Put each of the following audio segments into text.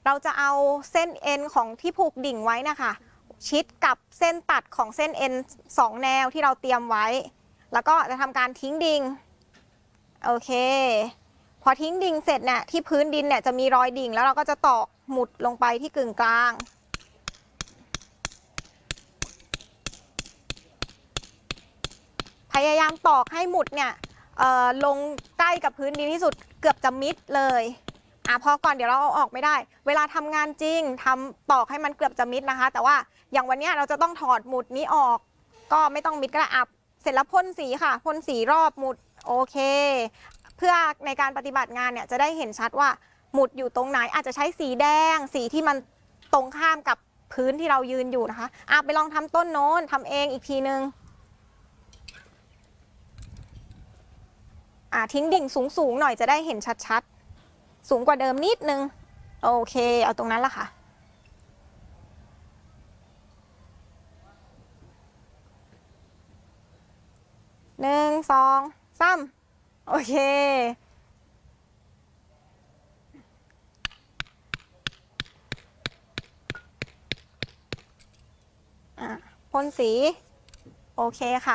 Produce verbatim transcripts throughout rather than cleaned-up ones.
เราจะเอาเส้นเอ็นของที่ผูกดิ่งไว้นะคะชิดกับเส้นตัดของเส้นเอ็นสองแนวที่เราเตรียมไว้แล้วก็จะทำการทิ้งดิ่งโอเคพอทิ้งดิ่งเสร็จเนี่ยที่พื้นดินเนี่ยจะมีรอยดิ่งแล้วเราก็จะตอกหมุดลงไปที่กึ่งกลางพยายามตอกให้หมุดเนี่ยลงใกล้กับพื้นดินที่สุดเกือบจะมิดเลยอ่ะพอก่อนเดี๋ยวเราเอาออกไม่ได้เวลาทำงานจริงทำตอกให้มันเกือบจะมิดนะคะแต่ว่าอย่างวันนี้เราจะต้องถอดหมุดนี้ออกก็ไม่ต้องมิดก็ได้อับเสร็จแล้วพ่นสีค่ะพ่นสีรอบหมุดโอเคเพื่อในการปฏิบัติงานเนี่ยจะได้เห็นชัดว่าหมุดอยู่ตรงไหนอาจจะใช้สีแดงสีที่มันตรงข้ามกับพื้นที่เรายืนอยู่นะคะอ่ะไปลองทำต้นโน้นทำเองอีกทีนึงอ่ะทิ้งดิ่งสูงๆหน่อยจะได้เห็นชัดๆสูงกว่าเดิมนิดนึงโอเคเอาตรงนั้นละค่ะหนึ่งสองสามโอเคอ่ะพ่นสีโอเคค่ะ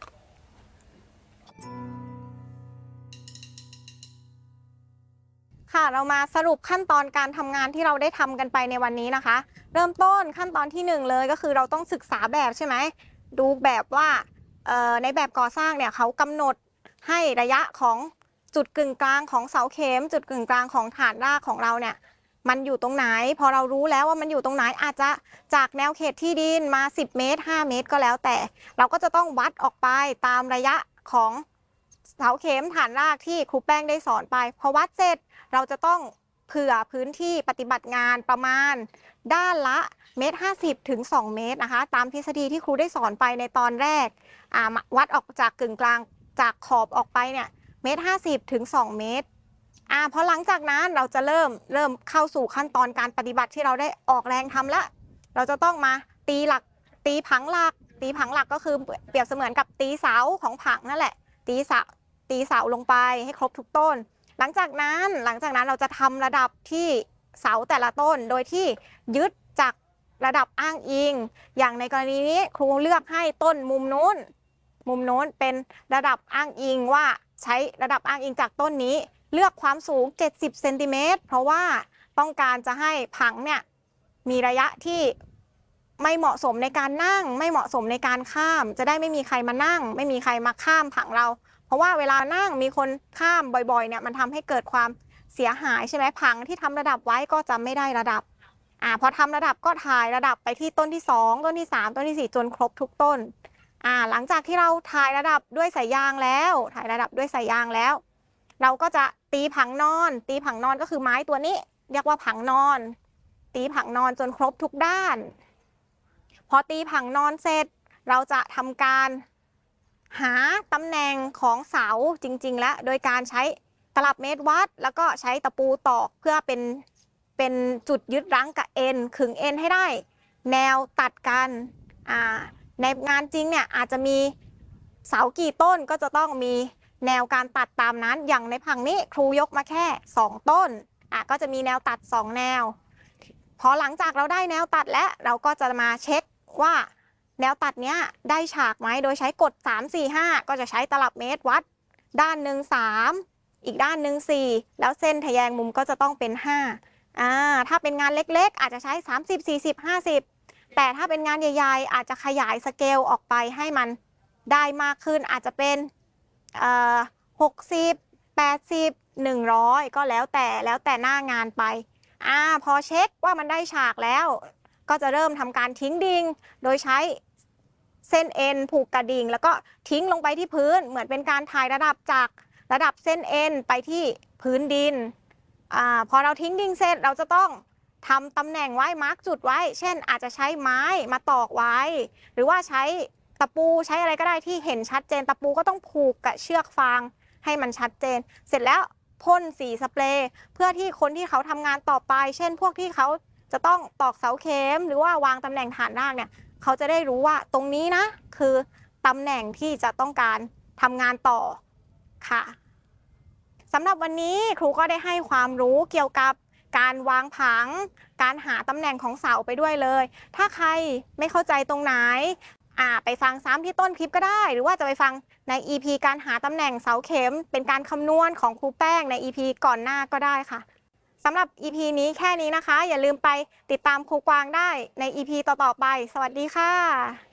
ค่ะเรามาสรุปขั้นตอนการทำงานที่เราได้ทำกันไปในวันนี้นะคะเริ่มต้นขั้นตอนที่หนึ่งเลยก็คือเราต้องศึกษาแบบใช่ไหมดูแบบว่าในแบบก่อสร้างเนี่ยเขากำหนดให้ระยะของจุดกึ่งกลางของเสาเข็มจุดกึ่งกลางของฐานรากของเราเนี่ยมันอยู่ตรงไหนพอเรารู้แล้วว่ามันอยู่ตรงไหนอาจจะจากแนวเขตที่ดินมาสิบเมตรห้าเมตรก็แล้วแต่เราก็จะต้องวัดออกไปตามระยะของเสาเข็มฐานรากที่ครูแป้งได้สอนไปพอวัดเสร็จเราจะต้องเผื่อพื้นที่ปฏิบัติงานประมาณด้านละเมตรห้าสิบถึงสองเมตรนะคะตามทฤษฎีที่ครูได้สอนไปในตอนแรกวัดออกจากกึ่งกลางจากขอบออกไปเนี่ยเมตรห้าสิบถึงสองเมตรอ่าพอหลังจากนั้นเราจะเริ่มเริ่มเข้าสู่ขั้นตอนการปฏิบัติที่เราได้ออกแรงทำละเราจะต้องมาตีหลักตีผังหลักตีผังหลักก็คือเปรียบเสมือนกับตีเสาของผังนั่นแหละตีเสาตีเสาลงไปให้ครบทุกต้นหลังจากนั้นหลังจากนั้นเราจะทำระดับที่เสาแต่ละต้นโดยที่ยึดจากระดับอ้างอิงอย่างในกรณีนี้ครูเลือกให้ต้นมุมโน้นมุมโน้นเป็นระดับอ้างอิงว่าใช้ระดับอ้างอิงจากต้นนี้เลือกความสูงเจ็ดสิบเซนติเมตรเพราะว่าต้องการจะให้ผังเนี่ยมีระยะที่ไม่เหมาะสมในการนั่งไม่เหมาะสมในการข้ามจะได้ไม่มีใครมานั่งไม่มีใครมาข้ามผังเราเพราะว่าเวลานั่งมีคนข้ามบ่อยๆเนี่ยมันทำให้เกิดความเสียหายใช่ไหมผังที่ทำระดับไว้ก็จะไม่ได้ระดับอ่าพอทำระดับก็ถ่ายระดับไปที่ต้นที่สองต้นที่สามต้นที่สี่จนครบทุกต้นอ่าหลังจากที่เราถ่ายระดับด้วยสายยางแล้วถ่ายระดับด้วยสายยางแล้วเราก็จะตีผังนอนตีผังนอนก็คือไม้ตัวนี้เรียกว่าผังนอนตีผังนอนจนครบทุกด้านพอตีผังนอนเสร็จเราจะทำการหาตำแหน่งของเสาจริงๆแล้วโดยการใช้ตลับเมตรวัดแล้วก็ใช้ตะปูตอกเพื่อเป็นเป็นจุดยึดรั้งกับเอ็นขึงเอ็นให้ได้แนวตัดกันอ่าในงานจริงเนี่ยอาจจะมีเสากี่ต้นก็จะต้องมีแนวการตัดตามนั้นอย่างในผังนี้ครูยกมาแค่สองต้นอ่ะก็จะมีแนวตัดสองแนวพอหลังจากเราได้แนวตัดแล้วเราก็จะมาเช็คว่าแนวตัดเนี้ยได้ฉากไหมโดยใช้กฎสาม สี่ ห้าก็จะใช้ตลับเมตรวัดด้านหนึ่งสามอีกด้านหนึ่งสี่แล้วเส้นทะแยงมุมก็จะต้องเป็นห้าอ่าถ้าเป็นงานเล็กๆอาจจะใช้สามสิบ สี่สิบ ห้าสิบแต่ถ้าเป็นงานใหญ่ๆอาจจะขยายสเกลออกไปให้มันได้มากขึ้นอาจจะเป็นเอ่อหกสิบ แปดสิบ หนึ่งร้อยก็แล้วแต่แล้วแต่หน้างานไปอ่าพอเช็คว่ามันได้ฉากแล้วก็จะเริ่มทำการทิ้งดิ่งโดยใช้เส้นเอ็นผูกกระดิ่งแล้วก็ทิ้งลงไปที่พื้นเหมือนเป็นการถ่ายระดับจากระดับเส้นเอ็นไปที่พื้นดินอ่าพอเราทิ้งดิ่งเสร็จเราจะต้องทำตำแหน่งไว้มาร์กจุดไว้เช่นอาจจะใช้ไม้มาตอกไว้หรือว่าใช้ตะปูใช้อะไรก็ได้ที่เห็นชัดเจนตะปูก็ต้องผูกกับเชือกฟางให้มันชัดเจนเสร็จแล้วพ่นสีสเปรย์เพื่อที่คนที่เขาทำงานต่อไปเช่นพวกที่เขาจะต้องตอกเสาเข็มหรือว่าวางตำแหน่งฐานรากเนี่ยเขาจะได้รู้ว่าตรงนี้นะคือตำแหน่งที่จะต้องการทำงานต่อค่ะสำหรับวันนี้ครูก็ได้ให้ความรู้เกี่ยวกับการวางผังการหาตำแหน่งของเสาไปด้วยเลย ถ้าใครไม่เข้าใจตรงไหนอ่าไปฟังซ้ำที่ต้นคลิปก็ได้ หรือว่าจะไปฟังใน อี พี การหาตำแหน่งเสาเข็มเป็นการคำนวณของครูแป้งใน อี พี ก่อนหน้าก็ได้ค่ะสำหรับ อี พี นี้แค่นี้นะคะอย่าลืมไปติดตามครูกวางได้ใน อี พี ต่อๆไปสวัสดีค่ะ